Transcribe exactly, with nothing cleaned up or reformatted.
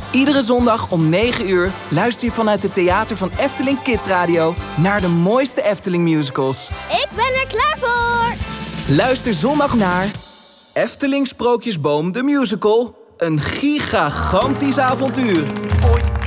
Iedere zondag om negen uur luister je vanuit het theater van Efteling Kids Radio naar de mooiste Efteling musicals. Ik ben er klaar voor! Luister zondag naar Efteling Sprookjesboom de Musical. Een gigantisch avontuur. Ooit